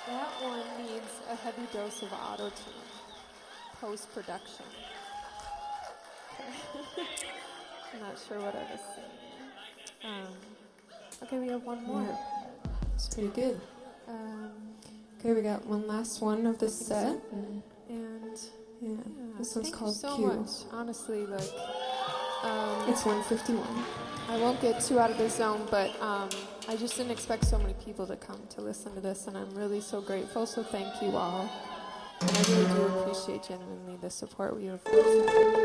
That one needs a heavy dose of auto-tune, post-production. I'm not sure what I was saying. Okay, we have one more. Yeah. It's pretty good. Okay, we got one last one of this set. And yeah, this one's called so Q. much. Honestly, like it's 1:51. I won't get too out of the zone, but I just didn't expect so many people to come to listen to this, and I'm really so grateful. So thank you all, and I really do appreciate genuinely the support we have.